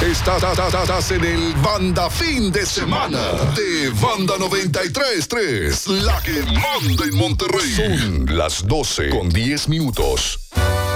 Estás en el Banda Fin de Semana de Banda 93.3, la que manda en Monterrey. Son las 12:10.